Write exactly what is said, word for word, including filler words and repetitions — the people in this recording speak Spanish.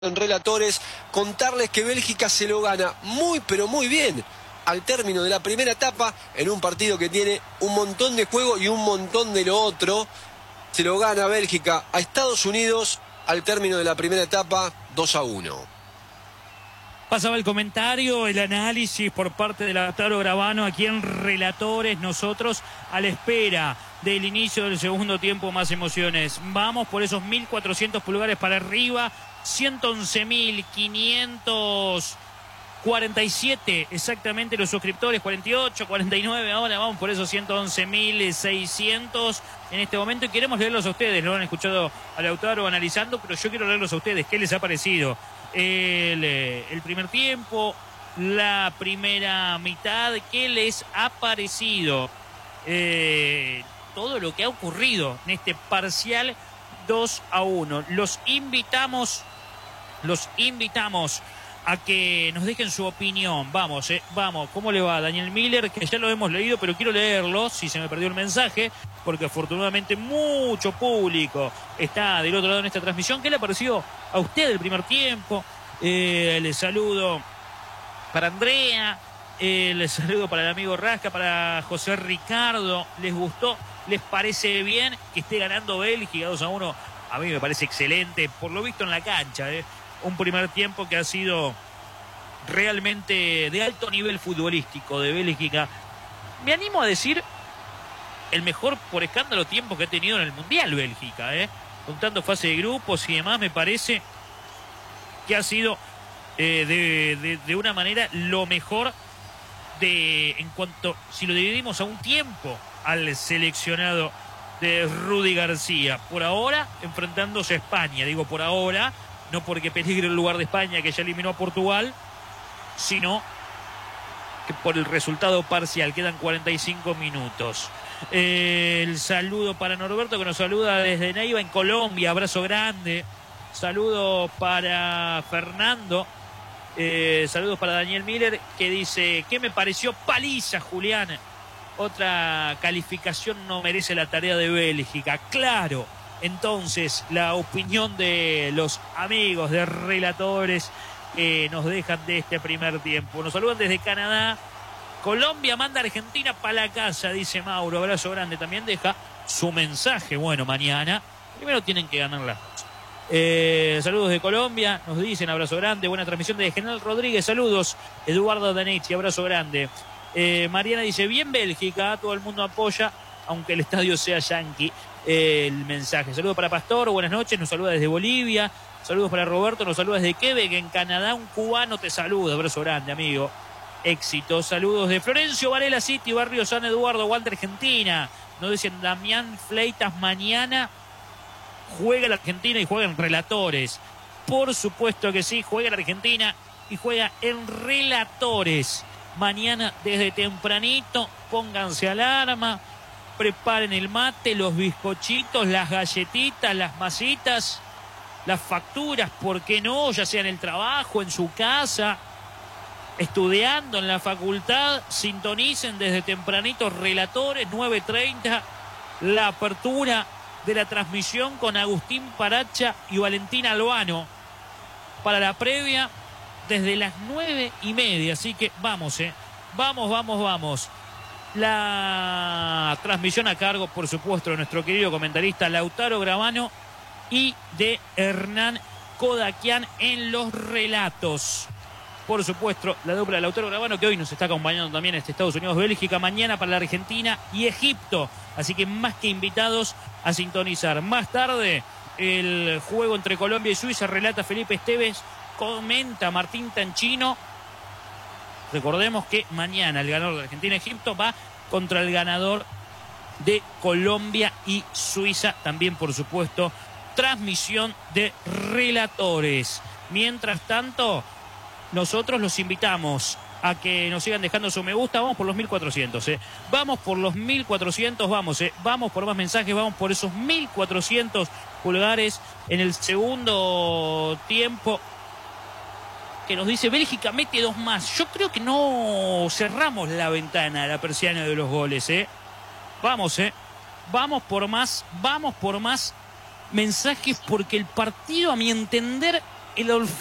En relatores, contarles que Bélgica se lo gana muy pero muy bien al término de la primera etapa en un partido que tiene un montón de juego y un montón de lo otro. Se lo gana Bélgica a Estados Unidos al término de la primera etapa dos a uno. Pasaba el comentario, el análisis por parte de Lautaro Gravano aquí en Relatores, nosotros a la espera del inicio del segundo tiempo. Más emociones, vamos por esos mil cuatrocientos pulgares para arriba, ciento once mil quinientos cuarenta y siete exactamente los suscriptores, cuarenta y ocho, cuarenta y nueve, ahora vamos por esos ciento once mil seiscientos en este momento y queremos leerlos a ustedes. Lo han escuchado a Lautaro analizando, pero yo quiero leerlos a ustedes. ¿Qué les ha parecido el, el primer tiempo, la primera mitad? ¿Qué les ha parecido eh, todo lo que ha ocurrido en este parcial dos a uno? Los invitamos, los invitamos a que nos dejen su opinión. Vamos, eh, vamos, ¿cómo le va a Daniel Miller? Que ya lo hemos leído, pero quiero leerlo, si se me perdió el mensaje, porque afortunadamente mucho público está del otro lado en esta transmisión. ¿Qué le ha parecido a usted el primer tiempo? Eh, le saludo para Andrea, eh, le saludo para el amigo Rasca, para José Ricardo. ¿Les gustó? ¿Les parece bien que esté ganando Bélgica dos a uno? A mí me parece excelente, por lo visto en la cancha, eh. Un primer tiempo que ha sido realmente de alto nivel futbolístico de Bélgica. Me animo a decir el mejor por escándalo tiempo que ha tenido en el Mundial Bélgica, ¿eh? Contando fase de grupos y demás, me parece que ha sido eh, de, de, de una manera lo mejor de, en cuanto, si lo dividimos a un tiempo, al seleccionado de Rudy García. Por ahora, enfrentándose a España, digo por ahora, no porque peligre el lugar de España, que ya eliminó a Portugal, sino que por el resultado parcial. Quedan cuarenta y cinco minutos. Eh, el saludo para Norberto, que nos saluda desde Neiva, en Colombia. Abrazo grande. Saludo para Fernando. Eh, saludos para Daniel Miller, que dice: ¿qué me pareció? Paliza, Julián. Otra calificación no merece la tarea de Bélgica. Claro. Entonces, la opinión de los amigos de Relatores que nos dejan de este primer tiempo. Nos saludan desde Canadá. Colombia manda a Argentina para la casa, dice Mauro. Abrazo grande. También deja su mensaje. Bueno, mañana primero tienen que ganar las dos. Eh, saludos de Colombia, nos dicen. Abrazo grande. Buena transmisión de General Rodríguez. Saludos. Eduardo Danich, abrazo grande. Eh, Mariana dice: bien Bélgica, todo el mundo apoya, aunque el estadio sea yanqui. El mensaje. Saludos para Pastor, buenas noches, nos saluda desde Bolivia. Saludos para Roberto, nos saluda desde Quebec, en Canadá. Un cubano te saluda, abrazo grande, amigo. Éxito. Saludos de Florencio Varela City, barrio San Eduardo, Guante, Argentina. Nos dicen Damián Fleitas: mañana juega la Argentina y juega en Relatores. Por supuesto que sí, juega la Argentina y juega en Relatores. Mañana desde tempranito, pónganse alarma. Preparen el mate, los bizcochitos, las galletitas, las masitas, las facturas, ¿por qué no? Ya sea en el trabajo, en su casa, estudiando en la facultad. Sintonicen desde tempranito Relatores, nueve treinta, la apertura de la transmisión con Agustín Paracha y Valentín Albano para la previa desde las nueve y media. Así que vamos, eh. Vamos, vamos, vamos. La transmisión a cargo, por supuesto, de nuestro querido comentarista Lautaro Gravano y de Hernán Kodakian en los relatos. Por supuesto, la dupla de Lautaro Gravano, que hoy nos está acompañando también este Estados Unidos-Bélgica, mañana para la Argentina y Egipto. Así que más que invitados a sintonizar. Más tarde, el juego entre Colombia y Suiza, relata Felipe Esteves, comenta Martín Tanchino. Recordemos que mañana el ganador de Argentina-Egipto va contra el ganador de Colombia y Suiza. También, por supuesto, transmisión de Relatores. Mientras tanto, nosotros los invitamos a que nos sigan dejando su me gusta. Vamos por los mil cuatrocientos, ¿eh? Vamos por los mil cuatrocientos, vamos, ¿eh? Vamos por más mensajes, vamos por esos mil cuatrocientos pulgares en el segundo tiempo. Que nos dice: Bélgica mete dos más. Yo creo que no cerramos la ventana, la persiana de los goles, ¿eh? Vamos, ¿eh? Vamos por más, vamos por más mensajes, porque el partido, a mi entender, el